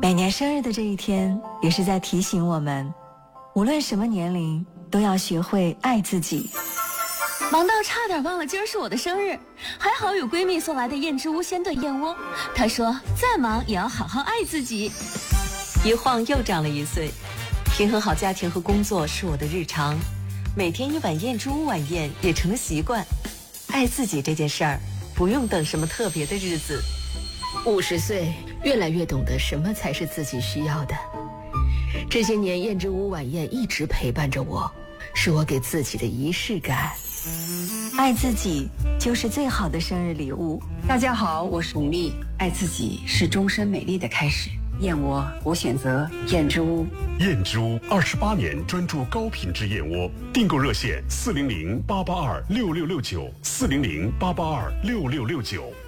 每年生日的这一天，也是在提醒我们，无论什么年龄，都要学会爱自己。 忙到差点忘了今儿是我的生日，还好有闺蜜送来的燕之屋鲜炖燕窝。她说再忙也要好好爱自己。 一晃又长了1岁，平衡好家庭和工作是我的日常，每天一碗燕之屋晚宴也成了习惯。爱自己这件事儿，不用等什么特别的日子。 50岁，越来越懂得什么才是自己需要的。这些年，燕之屋晚宴一直陪伴着我，是我给自己的仪式感。 爱自己就是最好的生日礼物。 大家好，我是巩俐。爱自己是终身美丽的开始。燕窝，我选择燕之屋。 燕之屋28年专注高品质燕窝，订购热线400-882-6669，400-882-6669。